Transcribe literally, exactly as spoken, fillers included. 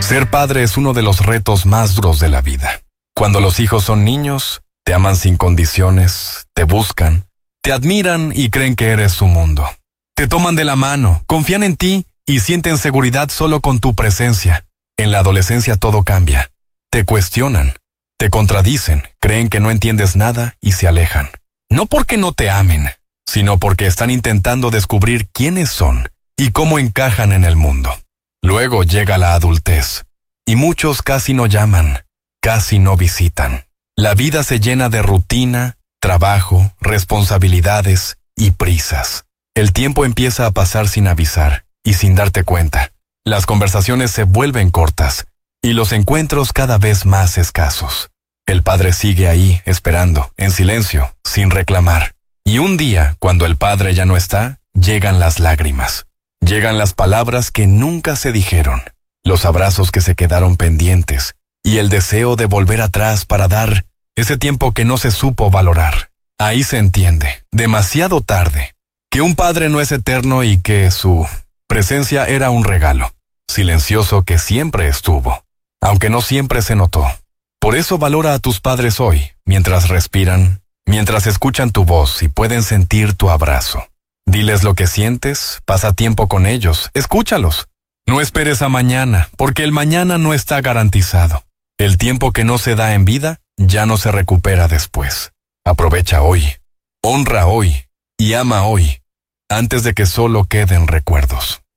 Ser padre es uno de los retos más duros de la vida. Cuando los hijos son niños, te aman sin condiciones, te buscan, te admiran y creen que eres su mundo. Te toman de la mano, confían en ti y sienten seguridad solo con tu presencia. En la adolescencia todo cambia. Te cuestionan, te contradicen, creen que no entiendes nada y se alejan. No porque no te amen, sino porque están intentando descubrir quiénes son y cómo encajan en el mundo. Luego llega la adultez, y muchos casi no llaman, casi no visitan. La vida se llena de rutina, trabajo, responsabilidades y prisas. El tiempo empieza a pasar sin avisar y sin darte cuenta. Las conversaciones se vuelven cortas y los encuentros cada vez más escasos. El padre sigue ahí, esperando, en silencio, sin reclamar. Y un día, cuando el padre ya no está, llegan las lágrimas. Llegan las palabras que nunca se dijeron, los abrazos que se quedaron pendientes y el deseo de volver atrás para dar ese tiempo que no se supo valorar. Ahí se entiende, demasiado tarde, que un padre no es eterno y que su presencia era un regalo, silencioso que siempre estuvo, aunque no siempre se notó. Por eso valora a tus padres hoy, mientras respiran, mientras escuchan tu voz y pueden sentir tu abrazo. Diles lo que sientes, pasa tiempo con ellos, escúchalos. No esperes a mañana, porque el mañana no está garantizado. El tiempo que no se da en vida, ya no se recupera después. Aprovecha hoy, honra hoy y ama hoy, antes de que solo queden recuerdos.